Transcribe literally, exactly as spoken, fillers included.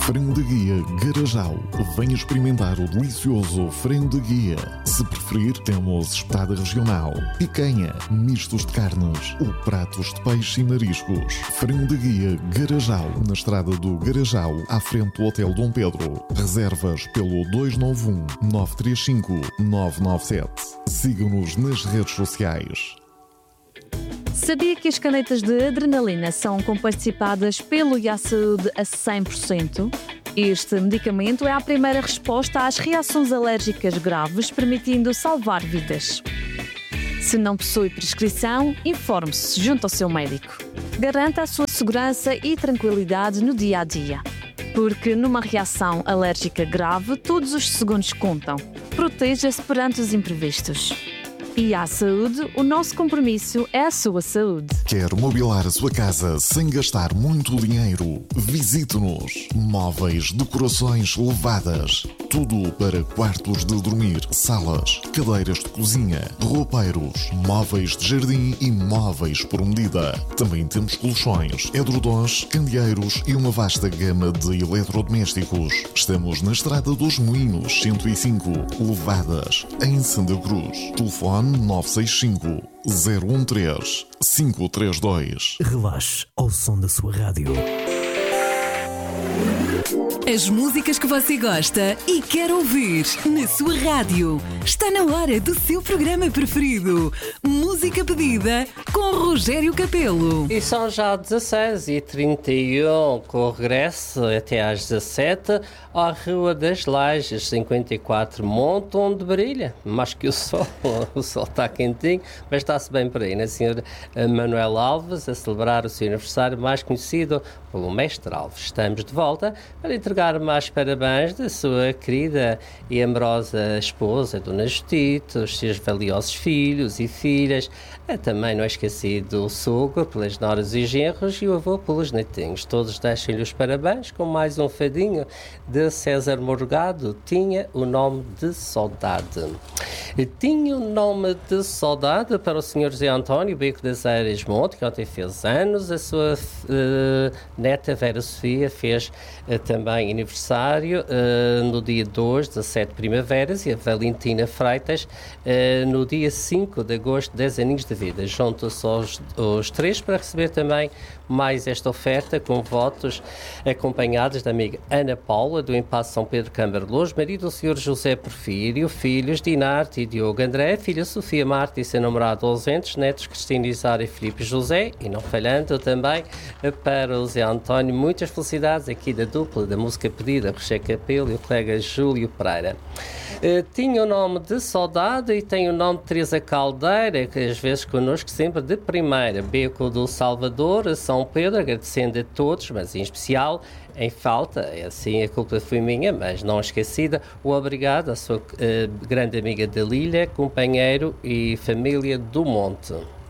Frango de Guia Garajal. Venha experimentar o delicioso frango de guia. Se preferir, temos espetada regional, picanha, mistos de carnes ou pratos de peixe e mariscos. Frango de Guia Garajal, na estrada do Garajal, à frente do Hotel Dom Pedro. Reservas pelo dois nove um, nove três cinco, nove nove sete. Siga-nos nas redes sociais. Sabia que as canetas de adrenalina são comparticipadas pelo I A Saúde a cem por cento? Este medicamento é a primeira resposta às reações alérgicas graves, permitindo salvar vidas. Se não possui prescrição, informe-se junto ao seu médico. Garanta a sua segurança e tranquilidade no dia a dia. Porque numa reação alérgica grave, todos os segundos contam. Proteja-se perante os imprevistos. I A Saúde, o nosso compromisso é a sua saúde. Quer mobilar a sua casa sem gastar muito dinheiro? Visite-nos. Móveis, decorações levadas. Tudo para quartos de dormir, salas, cadeiras de cozinha, roupeiros, móveis de jardim e móveis por medida. Também temos colchões, edredons, candeeiros e uma vasta gama de eletrodomésticos. Estamos na Estrada dos Moinhos, cento e cinco, Levadas, em Santa Cruz. Telefone nove seis cinco, zero um três, cinco três dois. Relaxe ao som da sua rádio. As músicas que você gosta e quer ouvir na sua rádio. Está na hora do seu programa preferido. Música pedida com Rogério Capelo. E são já dezasseis e trinta e um, com o regresso até às dezassete à Rua das Lajes, cinquenta e quatro, Monte, onde brilha mais que o sol. O sol está quentinho, mas está-se bem por aí, né, senhora Manuel Alves, a celebrar o seu aniversário, mais conhecido pelo Mestre Alves. Estamos de volta para entregar mais parabéns da sua querida e amorosa esposa, Dona Justito, os seus valiosos filhos e filhas, também não é esquecido o sogro pelas noras e genros e o avô pelos netinhos. Todos deixem-lhe os parabéns com mais um fadinho de César Morgado. Tinha o nome de Saudade. Tinha o nome de Saudade para o senhor José António Beco das Eiras Monte, que ontem fez anos. A sua uh, neta Vera Sofia fez uh, também aniversário uh, no dia dois, dezassete primaveras, e a Valentina Freitas uh, no dia cinco de agosto, dez aninhos de vida. Juntam-se os, os três para receber também mais esta oferta, com votos acompanhados da amiga Ana Paula, do Impasse São Pedro Câmara de Lourdes, marido do senhor José Porfírio, filhos Dinarte e Diogo André, filha Sofia Marta e seu namorado ausentes, netos Cristina Isara e Filipe José, e não falhando também para o Zé António, muitas felicidades aqui da dupla da música pedida, Rogério Capelo e o colega Júlio Pereira. Uh, tinha o nome de Saudade e tem o nome de Teresa Caldeira, que às vezes connosco sempre de primeira. Beco do Salvador, São Pedro, agradecendo a todos, mas em especial, em falta, é assim, a culpa foi minha, mas não esquecida, o obrigado à sua uh, grande amiga Dalília, companheiro e família do Monte.